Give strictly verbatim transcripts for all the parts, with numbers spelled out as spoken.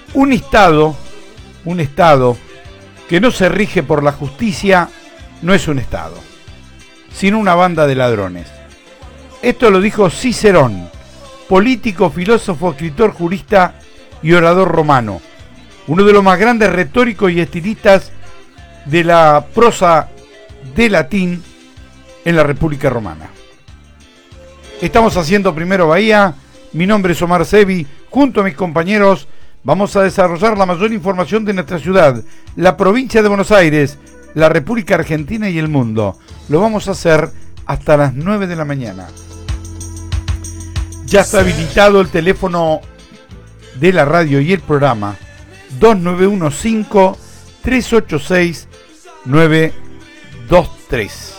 Un Estado, un Estado que no se rige por la justicia no es un Estado, sino una banda de ladrones. Esto lo dijo Cicerón, político, filósofo, escritor, jurista y orador romano, uno de los más grandes retóricos y estilistas de la prosa de latín en la República Romana. Estamos haciendo Primero Bahía, mi nombre es Omar Sevi, junto a mis compañeros vamos a desarrollar la mayor información de nuestra ciudad, la provincia de Buenos Aires, la República Argentina y el mundo. Lo vamos a hacer hasta las nueve de la mañana. Ya está habilitado el teléfono de la radio y el programa dos nueve uno cinco, tres ocho seis, nueve dos tres.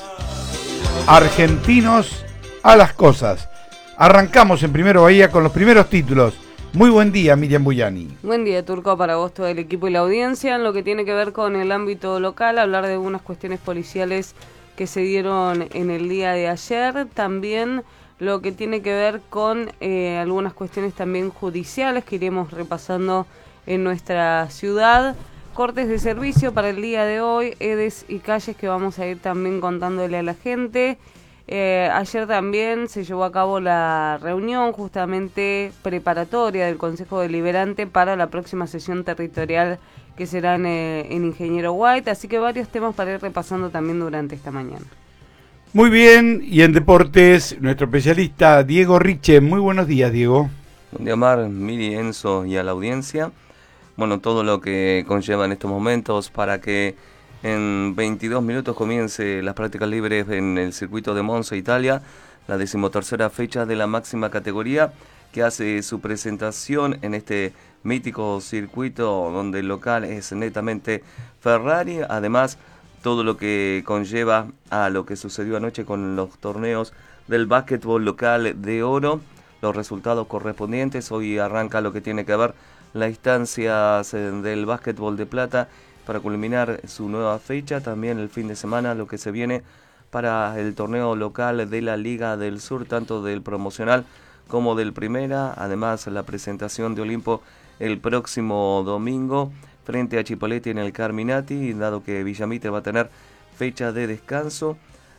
Argentinos a las cosas. Arrancamos en Primero Bahía con los primeros títulos. Muy buen día, Miriam Buyani. Buen día, Turco, para vos, todo el equipo y la audiencia. En lo que tiene que ver con el ámbito local, hablar de algunas cuestiones policiales que se dieron en el día de ayer. También lo que tiene que ver con eh, algunas cuestiones también judiciales que iremos repasando en nuestra ciudad. Cortes de servicio para el día de hoy, edes y calles que vamos a ir también contándole a la gente. Eh, ayer también se llevó a cabo la reunión justamente preparatoria del Consejo Deliberante para la próxima sesión territorial que será en, eh, en Ingeniero White, así que varios temas para ir repasando también durante esta mañana. Muy bien, y en deportes, nuestro especialista Diego Riche. Muy buenos días, Diego. Buen día, Omar, Miri, Enzo y a la audiencia. Bueno, todo lo que conlleva en estos momentos para que en veintidós minutos comience las prácticas libres en el circuito de Monza, Italia, la decimotercera fecha de la máxima categoría que hace su presentación en este mítico circuito donde el local es netamente Ferrari. Además, todo lo que conlleva a lo que sucedió anoche con los torneos del básquetbol local de oro, los resultados correspondientes. Hoy arranca lo que tiene que ver las instancias del básquetbol de plata para culminar su nueva fecha. También el fin de semana lo que se viene para el torneo local de la Liga del Sur, tanto del promocional como del primera. Además, la presentación de Olimpo el próximo domingo frente a Chipolletti en el Carminati, dado que Villamitre va a tener fecha de descanso.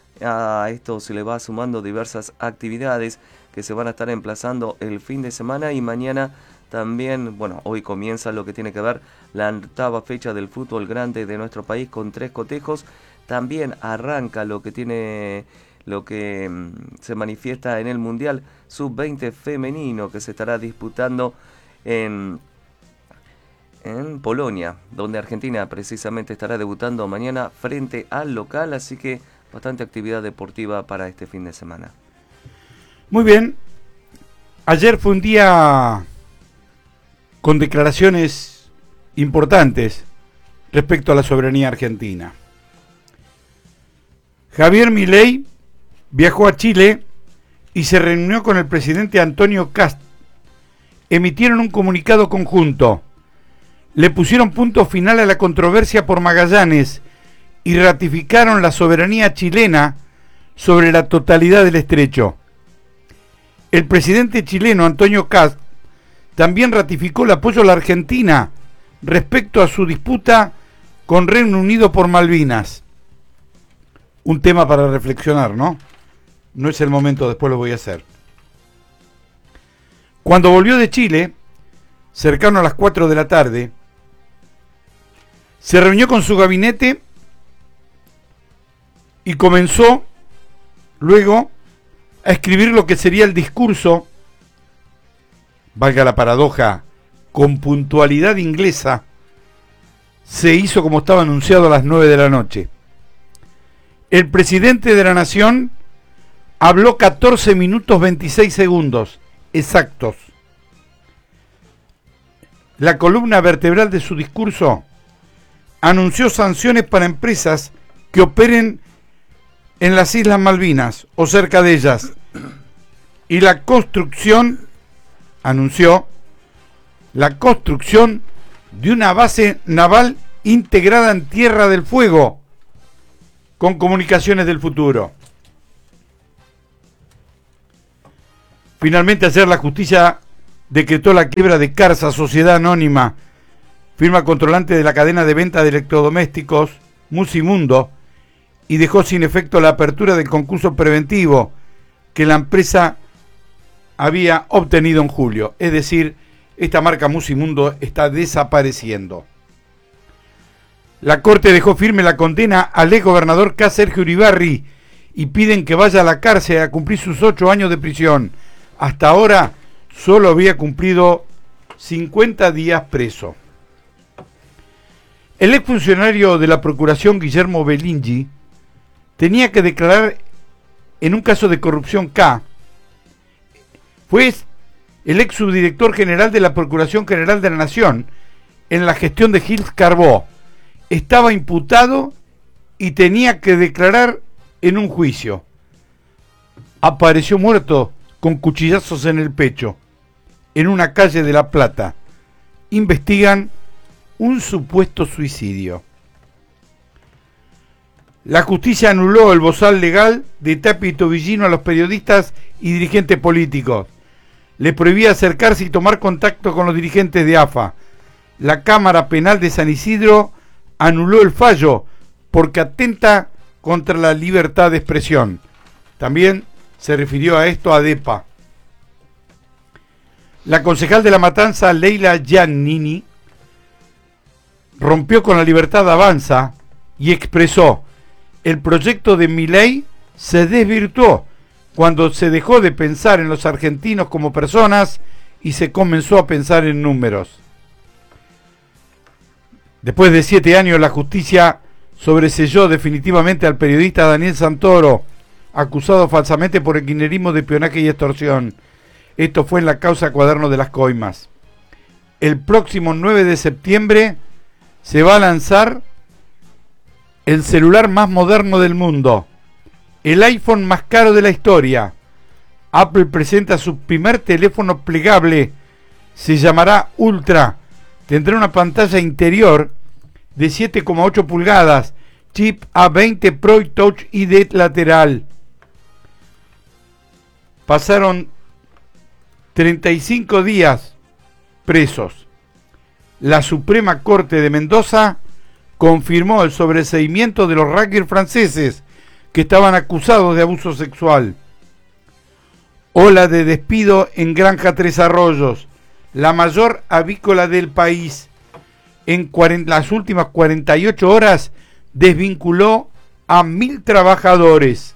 A esto se le va sumando diversas actividades que se van a estar emplazando el fin de semana y mañana también. Bueno, hoy comienza lo que tiene que ver la octava fecha del fútbol grande de nuestro país con tres cotejos. También arranca lo que tiene, lo que mmm, se manifiesta en el Mundial sub veinte femenino que se estará disputando en, en Polonia, donde Argentina precisamente estará debutando mañana frente al local, así que bastante actividad deportiva para este fin de semana. Muy bien, ayer fue un día con declaraciones importantes respecto a la soberanía argentina. Javier Milei viajó a Chile y se reunió con el presidente Antonio Kast. Emitieron un comunicado conjunto. Le pusieron punto final a la controversia por Magallanes y ratificaron la soberanía chilena sobre la totalidad del estrecho. El presidente chileno Antonio Kast también ratificó el apoyo a la Argentina respecto a su disputa con Reino Unido por Malvinas. Un tema para reflexionar, ¿no? No es el momento, después lo voy a hacer. Cuando volvió de Chile, cercano a las cuatro de la tarde, se reunió con su gabinete y comenzó luego a escribir lo que sería el discurso, valga la paradoja, con puntualidad inglesa. Se hizo como estaba anunciado a las nueve de la noche. El presidente de la Nación habló catorce minutos veintiséis segundos exactos. La columna vertebral de su discurso anunció sanciones para empresas que operen en las Islas Malvinas o cerca de ellas y la construcción, anunció, la construcción de una base naval integrada en Tierra del Fuego con comunicaciones del futuro. Finalmente ayer la justicia decretó la quiebra de Carsa, sociedad anónima firma controlante de la cadena de venta de electrodomésticos Musimundo, y dejó sin efecto la apertura del concurso preventivo que la empresa había obtenido en julio. Es decir, esta marca Musimundo está desapareciendo. La Corte dejó firme la condena al ex gobernador K. Sergio Uribarri y piden que vaya a la cárcel a cumplir sus ocho años de prisión. Hasta ahora solo había cumplido cincuenta días preso. El exfuncionario de la Procuración, Guillermo Belingi, tenía que declarar en un caso de corrupción K. Fue el ex subdirector general de la Procuración General de la Nación en la gestión de Gilles Carbó. Estaba imputado y tenía que declarar en un juicio. Apareció muerto con cuchillazos en el pecho en una calle de La Plata. Investigan un supuesto suicidio. La justicia anuló el bozal legal de Tapia y Tobillino a los periodistas y dirigentes políticos. Le prohibía acercarse y tomar contacto con los dirigentes de A F A. La Cámara Penal de San Isidro anuló el fallo porque atenta contra la libertad de expresión. También se refirió a esto a DEPA. La concejal de La Matanza, Leila Giannini, rompió con la Libertad Avanza y expresó: el proyecto de Milei se desvirtuó cuando se dejó de pensar en los argentinos como personas y se comenzó a pensar en números. Después de siete años, la justicia sobreselló definitivamente al periodista Daniel Santoro, acusado falsamente por el kirchnerismo de espionaje y extorsión. Esto fue en la causa Cuaderno de las Coimas. El próximo nueve de septiembre se va a lanzar el celular más moderno del mundo, el iPhone más caro de la historia. Apple presenta su primer teléfono plegable, se llamará Ultra, tendrá una pantalla interior de siete coma ocho pulgadas, chip A veinte Pro y Touch I D lateral. Pasaron treinta y cinco días presos. La Suprema Corte de Mendoza confirmó el sobreseimiento de los rugbyers franceses que estaban acusados de abuso sexual. Ola de despido en Granja Tres Arroyos, la mayor avícola del país. En las últimas cuarenta y ocho horas desvinculó a mil trabajadores.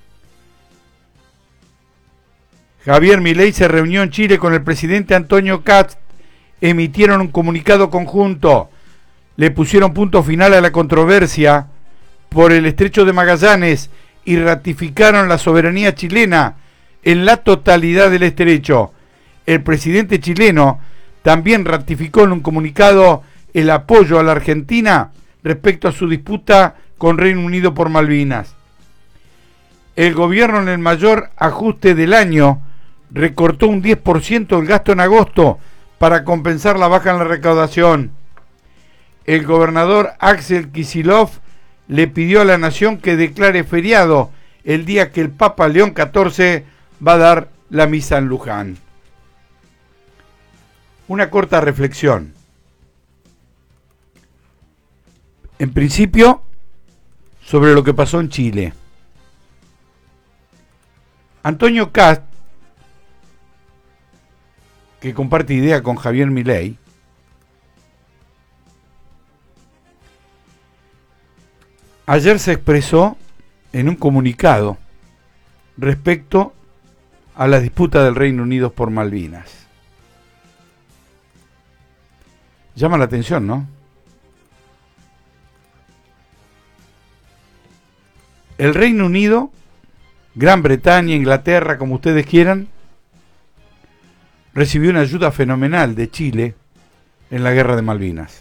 Javier Milei se reunió en Chile con el presidente Antonio Kast. Emitieron un comunicado conjunto. Le pusieron punto final a la controversia por el Estrecho de Magallanes y ratificaron la soberanía chilena en la totalidad del estrecho. El presidente chileno también ratificó en un comunicado el apoyo a la Argentina respecto a su disputa con Reino Unido por Malvinas. El gobierno, en el mayor ajuste del año, recortó un diez por ciento el gasto en agosto para compensar la baja en la recaudación. El gobernador Axel Kicillof le pidió a la nación que declare feriado el día que el Papa León catorce va a dar la misa en Luján. Una corta reflexión. En principio, sobre lo que pasó en Chile. Antonio Kast, que comparte idea con Javier Milei, ayer se expresó en un comunicado respecto a la disputa del Reino Unido por Malvinas. Llama la atención, ¿no? El Reino Unido, Gran Bretaña, Inglaterra, como ustedes quieran, recibió una ayuda fenomenal de Chile en la guerra de Malvinas.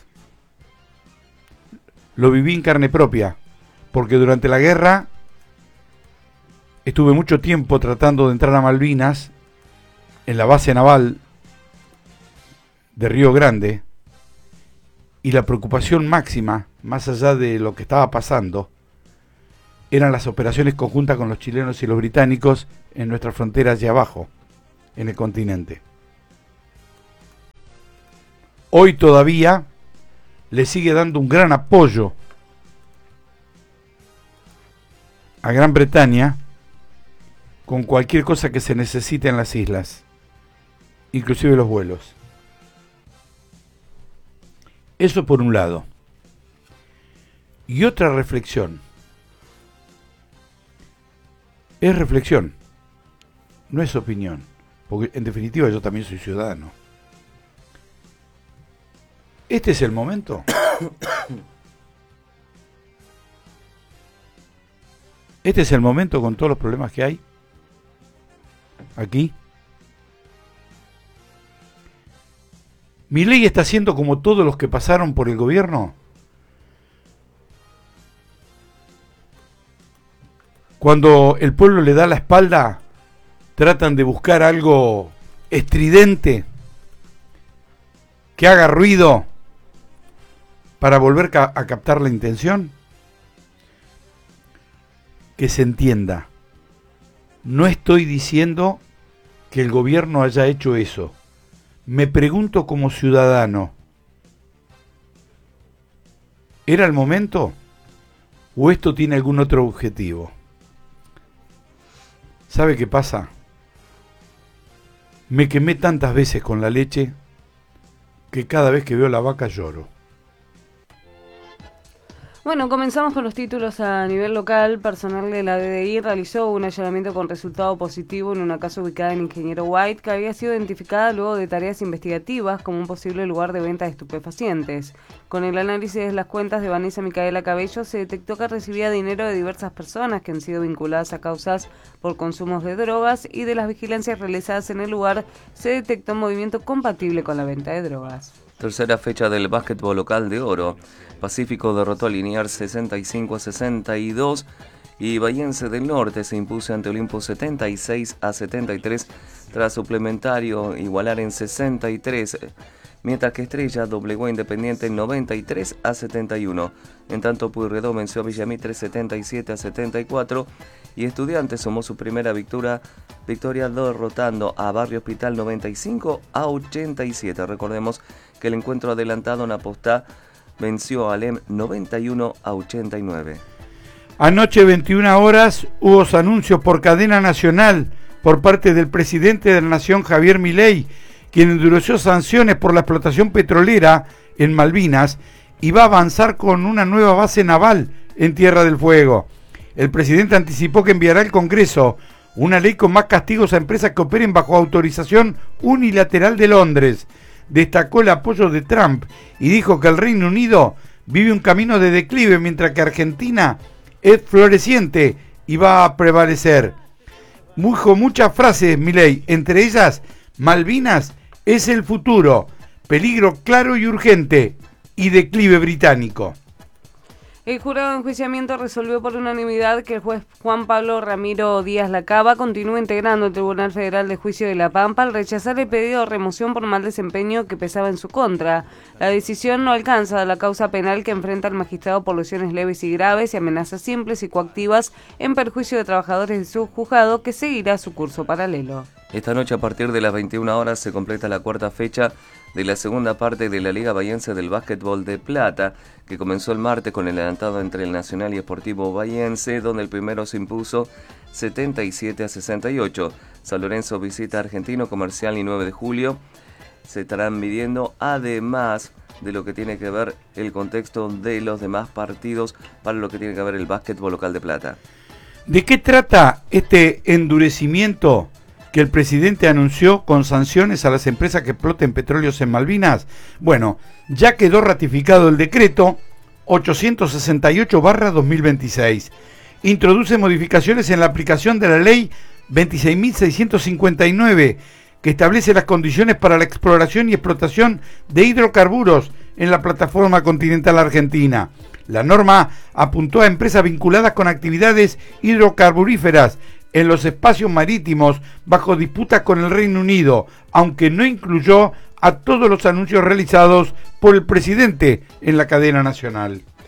Lo viví en carne propia, porque durante la guerra estuve mucho tiempo tratando de entrar a Malvinas, en la base naval de Río Grande, y la preocupación máxima, más allá de lo que estaba pasando, eran las operaciones conjuntas con los chilenos y los británicos en nuestras fronteras allá abajo, en el continente. Hoy todavía le sigue dando un gran apoyo a Gran Bretaña con cualquier cosa que se necesite en las islas, inclusive los vuelos. Eso por un lado. Y otra reflexión. Es reflexión, no es opinión, porque en definitiva yo también soy ciudadano. ¿Este es el momento? ¿Este es el momento con todos los problemas que hay aquí? ¿Milei está haciendo como todos los que pasaron por el gobierno? Cuando el pueblo le da la espalda, tratan de buscar algo estridente, que haga ruido para volver ca- a captar la intención. Que se entienda, no estoy diciendo que el gobierno haya hecho eso. Me pregunto como ciudadano, ¿era el momento o esto tiene algún otro objetivo? ¿Sabe qué pasa? Me quemé tantas veces con la leche que cada vez que veo la vaca lloro. Bueno, comenzamos con los títulos a nivel local. Personal de la D D I realizó un allanamiento con resultado positivo en una casa ubicada en Ingeniero White, que había sido identificada luego de tareas investigativas como un posible lugar de venta de estupefacientes. Con el análisis de las cuentas de Vanessa Micaela Cabello, se detectó que recibía dinero de diversas personas que han sido vinculadas a causas por consumos de drogas, y de las vigilancias realizadas en el lugar se detectó un movimiento compatible con la venta de drogas. Tercera fecha del básquetbol local de oro. Pacífico derrotó a Liniers sesenta y cinco a sesenta y dos y Bahiense del Norte se impuso ante Olimpo setenta y seis a setenta y tres tras suplementario igualar en sesenta y tres, mientras que Estrella doblegó a Independiente noventa y tres a setenta y uno. En tanto, Pueyrredón venció a Villamitre setenta y siete a setenta y cuatro y Estudiantes sumó su primera victoria, victoria derrotando a Barrio Hospital noventa y cinco a ochenta y siete. Recordemos que el encuentro adelantado en Apostá venció a Alem noventa y uno a ochenta y nueve. Anoche, veintiuna horas, hubo anuncios por cadena nacional por parte del presidente de la Nación, Javier Milei, quien endureció sanciones por la explotación petrolera en Malvinas y va a avanzar con una nueva base naval en Tierra del Fuego. El presidente anticipó que enviará al Congreso una ley con más castigos a empresas que operen bajo autorización unilateral de Londres. Destacó el apoyo de Trump y dijo que el Reino Unido vive un camino de declive mientras que Argentina es floreciente y va a prevalecer. Dijo muchas frases Milei, entre ellas: Malvinas es el futuro, peligro claro y urgente y declive británico. El jurado de enjuiciamiento resolvió por unanimidad que el juez Juan Pablo Ramiro Díaz Lacaba continúe integrando el Tribunal Federal de Juicio de La Pampa al rechazar el pedido de remoción por mal desempeño que pesaba en su contra. La decisión no alcanza la causa penal que enfrenta al magistrado por lesiones leves y graves y amenazas simples y coactivas en perjuicio de trabajadores de su juzgado, que seguirá su curso paralelo. Esta noche, a partir de las veintiuna horas, se completa la cuarta fecha de la segunda parte de la Liga Bahiense del Básquetbol de Plata, que comenzó el martes con el adelantado entre el Nacional y Sportivo Bahiense, donde el primero se impuso setenta y siete a sesenta y ocho. San Lorenzo visita a Argentino, Comercial y nueve de julio. Se estarán midiendo, además de lo que tiene que ver el contexto de los demás partidos, para lo que tiene que ver el básquetbol local de Plata. ¿De qué trata este endurecimiento que el presidente anunció con sanciones a las empresas que exploten petróleos en Malvinas? Bueno, ya quedó ratificado el decreto ochocientos sesenta y ocho barra dos mil veintiséis. Introduce modificaciones en la aplicación de la ley veintiséis mil seiscientos cincuenta y nueve, que establece las condiciones para la exploración y explotación de hidrocarburos en la plataforma continental argentina. La norma apuntó a empresas vinculadas con actividades hidrocarburíferas en los espacios marítimos bajo disputas con el Reino Unido, aunque no incluyó a todos los anuncios realizados por el presidente en la cadena nacional.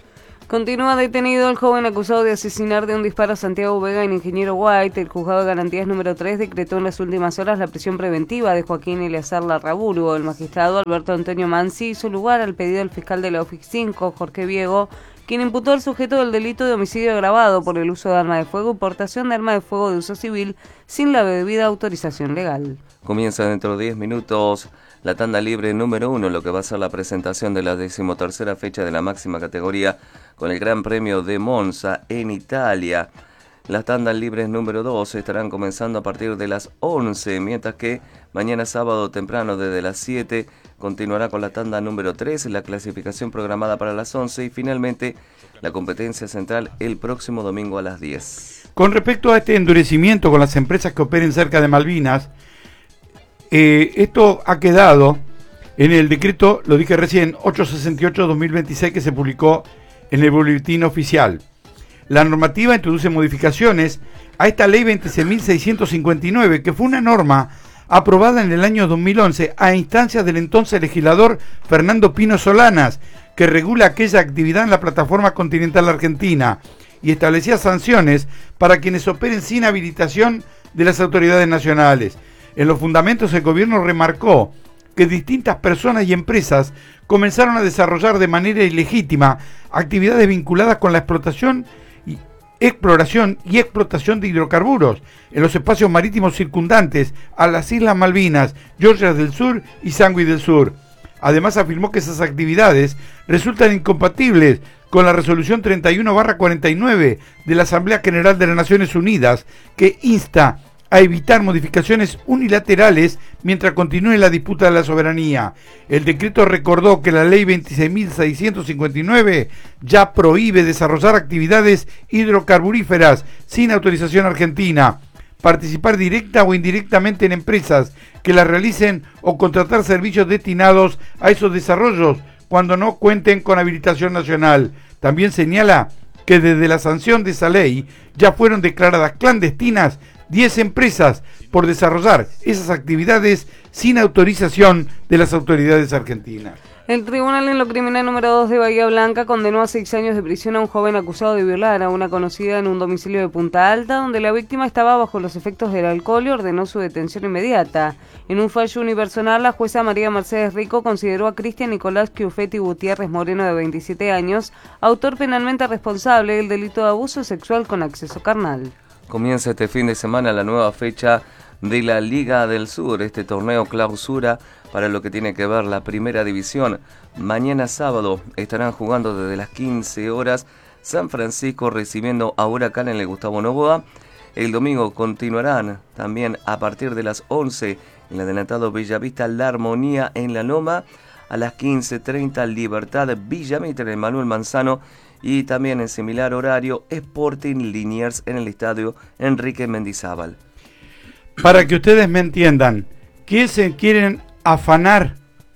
Continúa detenido el joven acusado de asesinar de un disparo a Santiago Vega en Ingeniero White. El juzgado de garantías número tres decretó en las últimas horas la prisión preventiva de Joaquín Eleazar Larraburu. El magistrado Alberto Antonio Mansi hizo lugar al pedido del fiscal de la O F I C cinco, Jorge Viego, quien imputó al sujeto del delito de homicidio agravado por el uso de arma de fuego y portación de arma de fuego de uso civil sin la debida autorización legal. Comienza dentro de diez minutos la tanda libre número uno, lo que va a ser la presentación de la decimotercera fecha de la máxima categoría con el Gran Premio de Monza en Italia. Las tandas libres número dos estarán comenzando a partir de las once, mientras que mañana sábado temprano desde las siete continuará con la tanda número tres, la clasificación programada para las once y finalmente la competencia central el próximo domingo a las diez. Con respecto a este endurecimiento con las empresas que operen cerca de Malvinas, eh, esto ha quedado en el decreto, lo dije recién, ochocientos sesenta y ocho barra dos mil veintiséis que se publicó en el boletín oficial. La normativa introduce modificaciones a esta ley veintiséis mil seiscientos cincuenta y nueve, que fue una norma aprobada en el año dos mil once a instancias del entonces legislador Fernando Pino Solanas, que regula aquella actividad en la plataforma continental argentina y establecía sanciones para quienes operen sin habilitación de las autoridades nacionales. En los fundamentos el gobierno remarcó que distintas personas y empresas comenzaron a desarrollar de manera ilegítima actividades vinculadas con la explotación y exploración y explotación de hidrocarburos en los espacios marítimos circundantes a las Islas Malvinas, Georgias del Sur y Sangui del Sur. Además afirmó que esas actividades resultan incompatibles con la resolución treinta y uno barra cuarenta y nueve de la Asamblea General de las Naciones Unidas, que insta a evitar modificaciones unilaterales mientras continúe la disputa de la soberanía. El decreto recordó que la ley veintiséis mil seiscientos cincuenta y nueve ya prohíbe desarrollar actividades hidrocarburíferas sin autorización argentina, participar directa o indirectamente en empresas que las realicen o contratar servicios destinados a esos desarrollos cuando no cuenten con habilitación nacional. También señala que desde la sanción de esa ley ya fueron declaradas clandestinas diez empresas por desarrollar esas actividades sin autorización de las autoridades argentinas. El Tribunal en lo Criminal número dos de Bahía Blanca condenó a seis años de prisión a un joven acusado de violar a una conocida en un domicilio de Punta Alta, donde la víctima estaba bajo los efectos del alcohol y ordenó su detención inmediata. En un fallo unipersonal, la jueza María Mercedes Rico consideró a Cristian Nicolás Chiuffetti Gutiérrez Moreno, de veintisiete años, autor penalmente responsable del delito de abuso sexual con acceso carnal. Comienza este fin de semana la nueva fecha de la Liga del Sur, este torneo clausura para lo que tiene que ver la primera división. Mañana sábado estarán jugando desde las quince horas San Francisco recibiendo a Huracán en el Gustavo Noboa. El domingo continuarán también a partir de las once en el adelantado Bellavista La Armonía en La Loma. A las quince treinta Libertad Villamitre en Manuel Manzano. Y también en similar horario Sporting Liniers en el estadio Enrique Mendizábal. Para que ustedes me entiendan, que se quieren afanar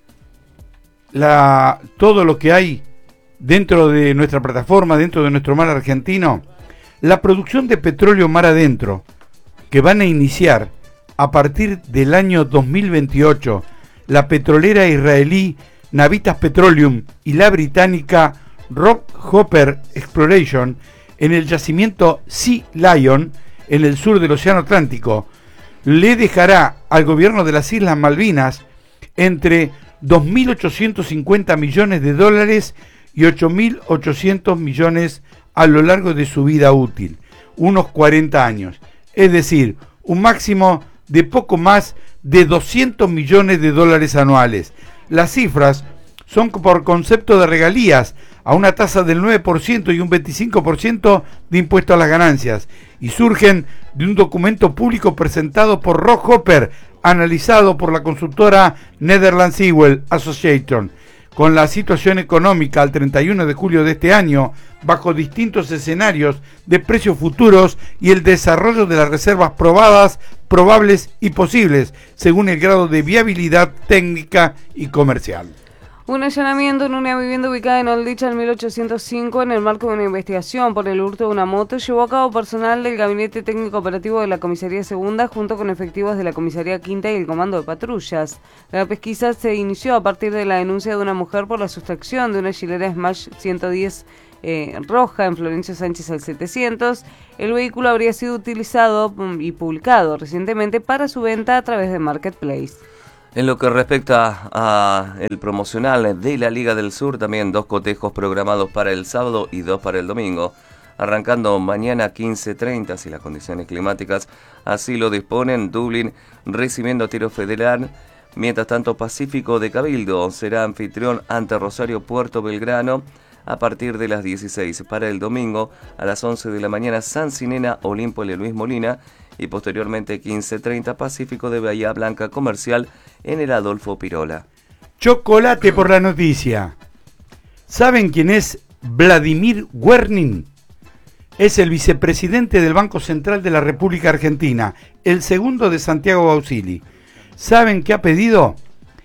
la, todo lo que hay dentro de nuestra plataforma, dentro de nuestro mar argentino, la producción de petróleo mar adentro, que van a iniciar a partir del año dos mil veintiocho, la petrolera israelí Navitas Petroleum y la británica Rock Hopper Exploration en el yacimiento Sea Lion en el sur del Océano Atlántico, le dejará al gobierno de las Islas Malvinas entre dos mil ochocientos cincuenta millones de dólares y ocho mil ochocientos millones a lo largo de su vida útil, unos cuarenta años, es decir, un máximo de poco más de doscientos millones de dólares anuales. Las cifras son por concepto de regalías a una tasa del nueve por ciento y un veinticinco por ciento de impuesto a las ganancias, y surgen de un documento público presentado por Rock Hopper, analizado por la consultora Netherlands Sewell Association, con la situación económica al treinta y uno de julio de este año, bajo distintos escenarios de precios futuros y el desarrollo de las reservas probadas, probables y posibles, según el grado de viabilidad técnica y comercial. Un allanamiento en una vivienda ubicada en Aldich al mil ochocientos cinco en el marco de una investigación por el hurto de una moto llevó a cabo personal del Gabinete Técnico Operativo de la Comisaría Segunda junto con efectivos de la Comisaría Quinta y el Comando de Patrullas. La pesquisa se inició a partir de la denuncia de una mujer por la sustracción de una chilera Smash ciento diez eh, Roja, en Florencio Sánchez al setecientos. El vehículo habría sido utilizado y publicado recientemente para su venta a través de Marketplace. En lo que respecta a el promocional de la Liga del Sur, también dos cotejos programados para el sábado y dos para el domingo, arrancando mañana quince treinta, si las condiciones climáticas así lo disponen. Dublín recibiendo a Tiro Federal, mientras tanto Pacífico de Cabildo será anfitrión ante Rosario Puerto Belgrano a partir de las dieciséis. Para el domingo a las once de la mañana, San Cinena Olimpo y Luis Molina, y posteriormente quince treinta Pacífico de Bahía Blanca Comercial en el Adolfo Pirola. Chocolate por la noticia. ¿Saben quién es Vladimir Werning? Es el vicepresidente del Banco Central de la República Argentina, el segundo de Santiago Bausili. ¿Saben qué ha pedido?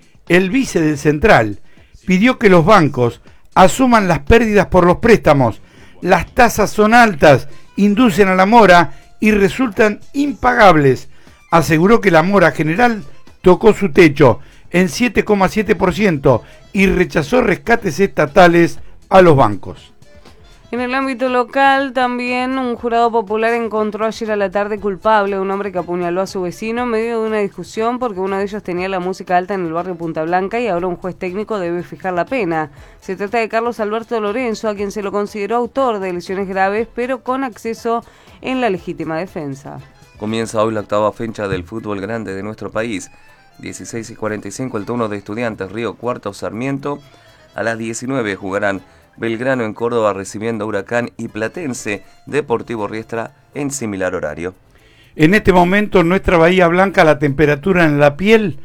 El vice del Central pidió que los bancos asuman las pérdidas por los préstamos. Las tasas son altas, inducen a la mora y resultan impagables. Aseguró que la mora general tocó su techo en siete coma siete por ciento y rechazó rescates estatales a los bancos. En el ámbito local, también un jurado popular encontró ayer a la tarde culpable a un hombre que apuñaló a su vecino en medio de una discusión porque uno de ellos tenía la música alta en el barrio Punta Blanca y ahora un juez técnico debe fijar la pena. Se trata de Carlos Alberto Lorenzo, a quien se lo consideró autor de lesiones graves, pero con acceso en la legítima defensa. Comienza hoy la octava fecha del fútbol grande de nuestro país. dieciséis y cuarenta y cinco el turno de Estudiantes, Río Cuarto, Sarmiento. A las diecinueve jugarán Belgrano en Córdoba recibiendo a Huracán y Platense Deportivo Riestra en similar horario. En este momento en nuestra Bahía Blanca la temperatura en la piel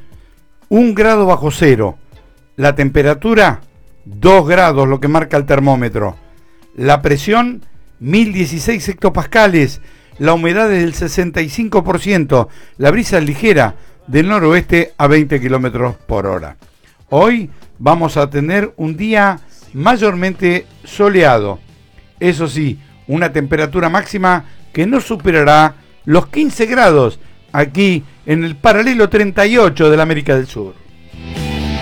un grado bajo cero. La temperatura dos grados, lo que marca el termómetro. La presión mil dieciséis hectopascales. La humedad es del sesenta y cinco por ciento. La brisa es ligera del noroeste a veinte kilómetros por hora. Hoy vamos a tener un día mayormente soleado. Eso sí, una temperatura máxima que no superará los quince grados aquí en el paralelo treinta y ocho de la América del Sur.